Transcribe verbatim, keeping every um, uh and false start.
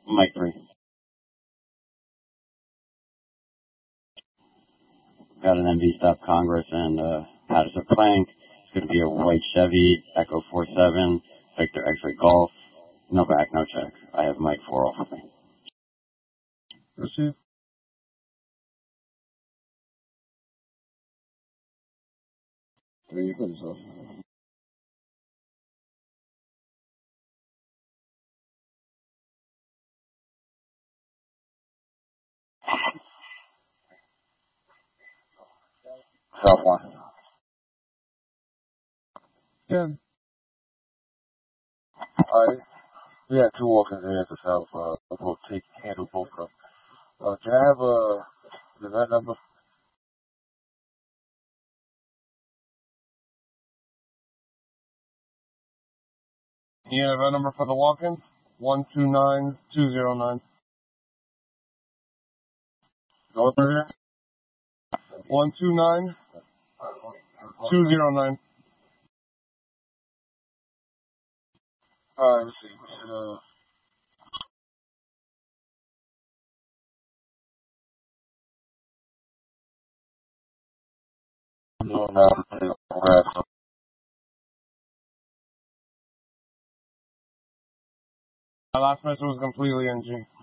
Mike three. Got an M V Stop Congress and uh, Patterson Plank. It's going to be a white Chevy, Echo four seven, Victor X-Ray Golf. No back, no check. I have Mike four off of me. Receive. Three, you put yourself. South one. Yeah. Alright. We had two walk-ins here at the south. Uh, we'll take handle both of them. Uh, can I have a the event number? Can you have a number for the walk-in? One two nine two zero nine. Go through here. One two nine two zero nine. Alright, let's see. We should, uh, no, no, no. My last message was completely N G.